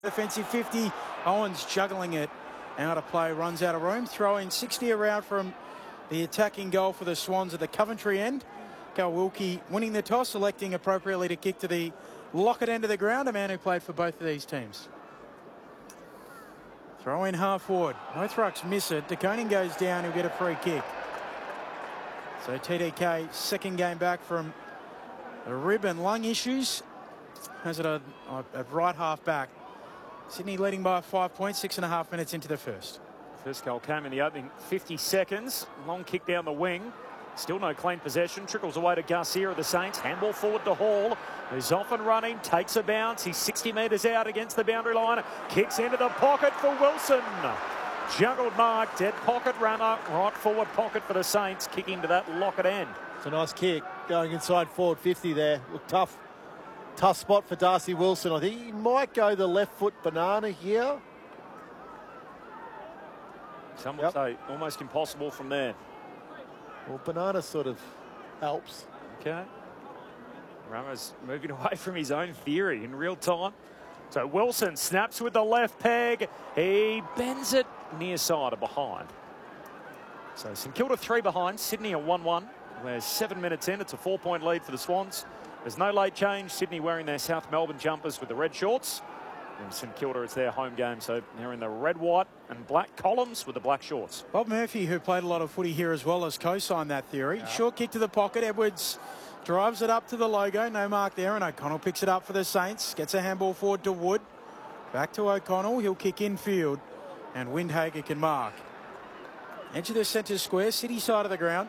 Defensive 50. Owens juggling it out of play, runs out of room. Throw in 60 around from the attacking goal for the Swans at the Coventry end. Carl Wilkie winning the toss, selecting appropriately to kick to the Lockett end of the ground, a man who played for both of these teams. Throw in half forward. Both rucks miss it. De Koning goes down, he'll get a free kick. So TDK, second game back from the rib and lung issues. Has it a right half back. Sydney leading by 5 points, 6.5 minutes into the first. First goal came in the opening 50 seconds. Long kick down the wing. Still no clean possession. Trickles away to Garcia of the Saints. Handball forward to Hall, who's off and running. Takes a bounce. He's 60 metres out against the boundary line. Kicks into the pocket for Wilson. Juggled mark. Dead pocket runner. Right forward pocket for the Saints. Kicking to that Lockett end. It's a nice kick. Going inside forward 50 there. Look tough. Tough spot for Darcy Wilson. I think he might go the left foot banana here. Some would say almost impossible from there. Well, banana sort of helps. Okay. Ramos moving away from his own theory in real time. So Wilson snaps with the left peg. He bends it near side or behind. So St Kilda 3 behind. Sydney a 1-1. We're 7 minutes in. It's a 4-point lead for the Swans. There's no late change. Sydney wearing their South Melbourne jumpers with the red shorts. And St Kilda, it's their home game, so they're in the red, white and black columns with the black shorts. Bob Murphy, who played a lot of footy here as well, has co-signed that theory. Yeah. Short kick to the pocket. Edwards drives it up to the logo. No mark there, and O'Connell picks it up for the Saints. Gets a handball forward to Wood. Back to O'Connell. He'll kick infield, and Windhager can mark. Edge of the centre square, city side of the ground.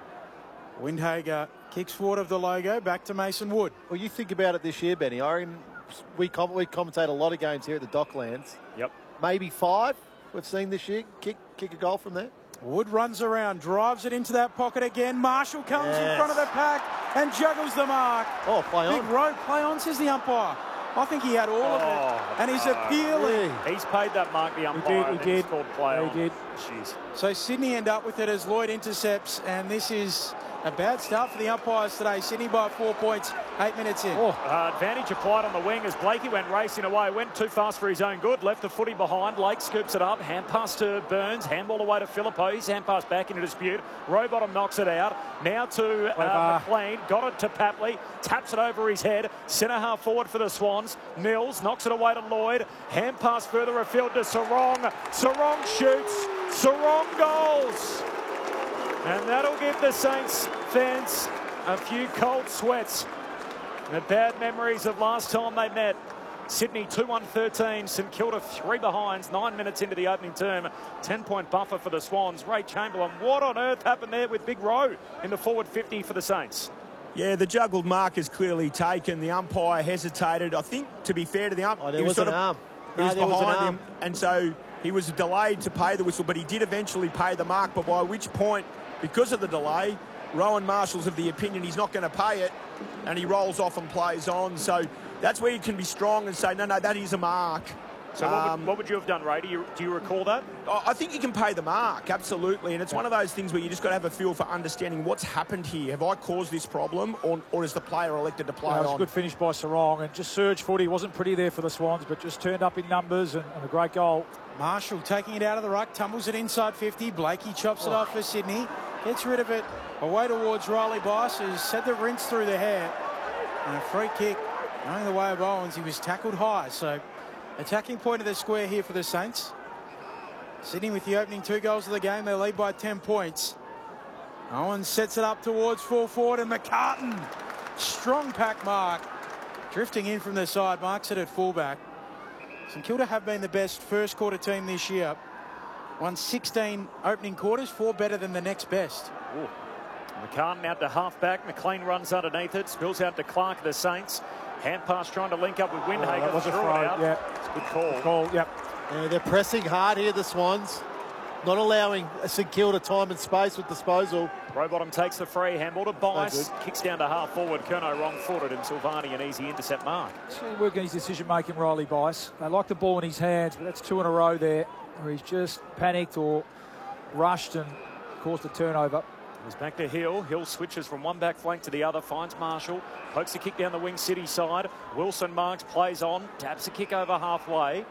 Windhager kicks forward of the logo, back to Mason Wood. Well, you think about it this year, Benny. I reckon we commentate a lot of games here at the Docklands. Yep. Maybe 5 we've seen this year. Kick a goal from there. Wood runs around, drives it into that pocket again. Marshall comes in front of the pack and juggles the mark. Oh, play on. Big rope, play on, says the umpire. I think he had all of it, and he's appealing. He's paid that mark, the umpire. He did. Called play on. He did. Jeez. So Sydney end up with it as Lloyd intercepts, and this is a bad start for the umpires today. Sydney by 4 points, 8 minutes in. Advantage applied on the wing as Blakey went racing away. Went too fast for his own good. Left the footy behind. Lake scoops it up. Hand pass to Burns. Handball away to Phillippo. His hand pass back into dispute. Rowbottom knocks it out. Now to McLean. Got it to Papley. Taps it over his head. Centre half forward for the Swans. Mills knocks it away to Lloyd. Hand pass further afield to Sarong. Sarong shoots. Sarong goals. And that'll give the Saints fans a few cold sweats. The bad memories of last time they met. Sydney 2-1-13, St Kilda 3 behinds, 9 minutes into the opening term. 10-point buffer for the Swans. Ray Chamberlain, what on earth happened there with Big Rowe in the forward 50 for the Saints? Yeah, the juggled mark is clearly taken. The umpire hesitated. I think, to be fair to the umpire, there was an arm. He was behind him, and so he was delayed to pay the whistle, but he did eventually pay the mark, but by which point, because of the delay, Rowan Marshall's of the opinion he's not going to pay it, and he rolls off and plays on. So that's where you can be strong and say, no, that is a mark. So what would you have done, Ray? Do you recall that? I think you can pay the mark, absolutely. And it's one of those things where you just got to have a feel for understanding what's happened here. Have I caused this problem, or is the player elected to play on? It was a good finish by Sarong, and just surge footy. Wasn't pretty there for the Swans, but just turned up in numbers and a great goal. Marshall taking it out of the ruck, tumbles it inside 50. Blakey chops it off for Sydney. Gets rid of it away towards Riley Bice, who's had the rinse through the hair. And a free kick going the way of Owens. He was tackled high, so attacking point of the square here for the Saints. Sydney with the opening 2 goals of the game. They lead by 10 points. Owens sets it up towards full forward, and McCartan. Strong pack mark. Drifting in from the side, marks it at fullback. St Kilda have been the best first quarter team this year. Won 16 opening quarters, 4 better than the next best. McCartan out to half-back. McLean runs underneath it. Spills out to Clark of the Saints. Hand pass trying to link up with Windhager. That was a throw, yeah. It's a good call. Good call, yep. Yeah, they're pressing hard here, the Swans. Not allowing St Kilda time and space with disposal. Rowbottom takes the free. Handball to Bice. Kicks down to half forward. Kerno wrong-footed, and Silvani an easy intercept mark. Working his decision-making, Riley Bice. They like the ball in his hands, but that's 2 in a row there where he's just panicked or rushed and caused a turnover. He's back to Hill. Hill switches from one back flank to the other, finds Marshall, pokes a kick down the wing City side. Wilson marks, plays on, taps a kick over halfway.